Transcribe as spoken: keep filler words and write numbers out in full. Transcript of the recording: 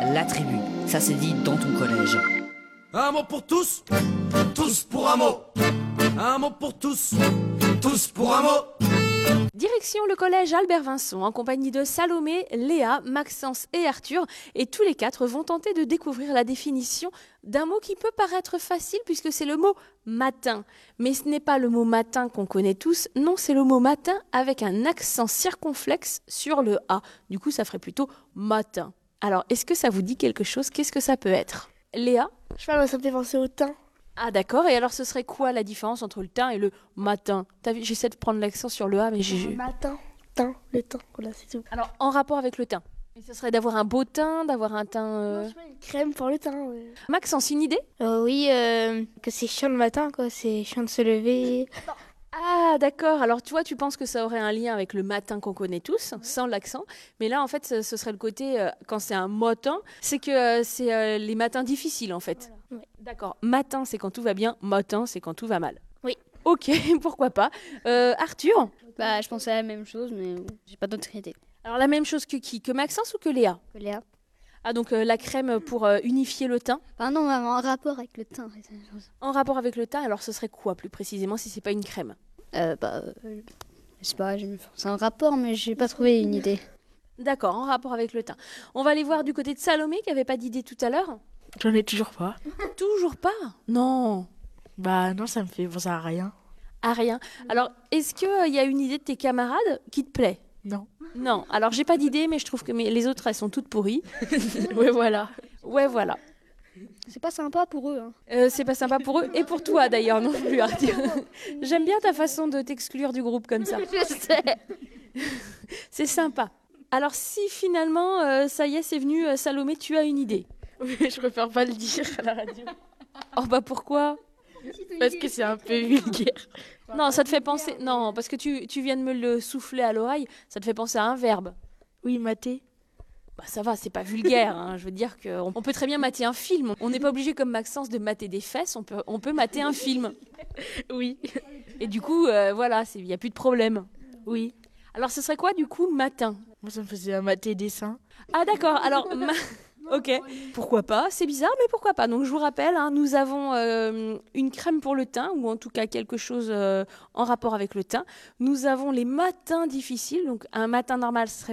la tribu. Ça c'est dit dans ton collège. Un mot pour tous, tous pour un mot. Un mot pour tous, tous pour un mot. Direction le collège Albert Vincent, en compagnie de Salomé, Léa, Maxence et Arthur. Et tous les quatre vont tenter de découvrir la définition d'un mot qui peut paraître facile puisque c'est le mot matin. Mais ce n'est pas le mot matin qu'on connaît tous, non, c'est le mot matin avec un accent circonflexe sur le A. Du coup, ça ferait plutôt matin. Alors, est-ce que ça vous dit quelque chose? Qu'est-ce que ça peut être? Léa? Je sais pas, moi, ça me fait penser au thym. Ah d'accord, et alors ce serait quoi la différence entre le thym et le matin? T'as vu, j'essaie de prendre l'accent sur le A, mais j'ai... Le matin, thym, le thym, voilà, c'est tout. Alors, en rapport avec le thym? Et ce serait d'avoir un beau teint, d'avoir un teint... Euh... Non, je sais pas, une crème pour le teint. Ouais. Maxence, une idée? Euh, oui, euh, que c'est chiant le matin, quoi. C'est chiant de se lever. Ah d'accord, alors tu vois, tu penses que ça aurait un lien avec le matin qu'on connaît tous, sans l'accent. Mais là, en fait, ce, ce serait le côté, euh, quand c'est un matin, c'est que euh, c'est euh, les matins difficiles, en fait. Voilà. Ouais. D'accord, matin, c'est quand tout va bien, matin, c'est quand tout va mal. Oui. Ok, pourquoi pas. Euh, Arthur? Bah, je pensais à la même chose, mais j'ai pas d'autre idée. Alors la même chose que qui? Que Maxence ou que Léa? Que Léa. Ah donc euh, la crème pour euh, unifier le teint. Ah non, maman, en rapport avec le teint. En rapport avec le teint, alors ce serait quoi plus précisément si c'est pas une crème? Euh, bah, euh, je sais pas, j'ai- c'est un rapport, mais j'ai pas trouvé une idée. D'accord, en rapport avec le teint. On va aller voir du côté de Salomé qui avait pas d'idée tout à l'heure. J'en ai toujours pas. Toujours pas? Non, Bah non, ça me fait penser à rien. à rien. Alors est-ce qu'il y a une idée de tes camarades qui te plaît? Non. Non, alors j'ai pas d'idée, mais je trouve que mes- les autres elles sont toutes pourries. Ouais, voilà. Ouais, voilà. C'est pas sympa pour eux. Hein. Euh, c'est pas sympa pour eux et pour toi d'ailleurs non plus, Arthur. J'aime bien ta façon de t'exclure du groupe comme ça. Je sais. C'est sympa. Alors si finalement, euh, ça y est, c'est venu, euh, Salomé, tu as une idée. Mais je préfère pas le dire à la radio. Oh bah pourquoi? Parce que c'est un peu vulgaire. Non, ça te fait penser... Non, parce que tu, tu viens de me le souffler à l'oreille, ça te fait penser à un verbe. Oui, maté. Bah ça va, c'est pas vulgaire, hein. Je veux dire qu'on on peut très bien mater un film. On n'est pas obligé comme Maxence de mater des fesses, on peut, on peut mater un film. Oui. Et du coup, euh, voilà, il n'y a plus de problème. Oui. Alors ce serait quoi du coup matin? Moi, ça me faisait un maté dessin. Ah d'accord, alors... ma- Ok, pourquoi pas, c'est bizarre mais pourquoi pas. Donc je vous rappelle, hein, nous avons euh, une crème pour le teint, ou en tout cas quelque chose euh, en rapport avec le teint. Nous avons les matins difficiles, donc un matin normal serait